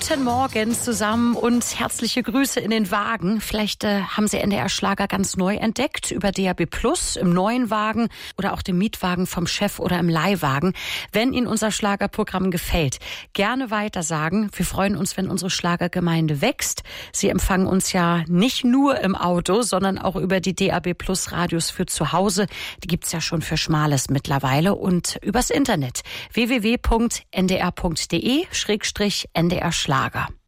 Guten Morgen zusammen und herzliche Grüße in den Wagen. Vielleicht haben Sie NDR Schlager ganz neu entdeckt über DAB+ im neuen Wagen oder auch dem Mietwagen vom Chef oder im Leihwagen. Wenn Ihnen unser Schlagerprogramm gefällt, gerne weitersagen. Wir freuen uns, wenn unsere Schlagergemeinde wächst. Sie empfangen uns ja nicht nur im Auto, sondern auch über die DAB+ Radios für zu Hause. Die gibt's ja schon für Schmales mittlerweile und übers Internet www.ndr.de/NDR Schlager.